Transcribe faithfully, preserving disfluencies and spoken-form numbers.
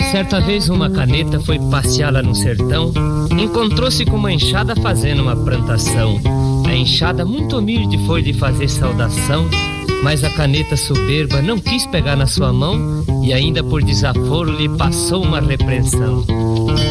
Certa vez uma caneta foi passear lá no sertão, encontrou-se com uma enxada fazendo uma plantação. A enxada muito humilde foi lhe fazer saudação, mas a caneta soberba não quis pegar na sua mão e ainda por desaforo lhe passou uma repreensão.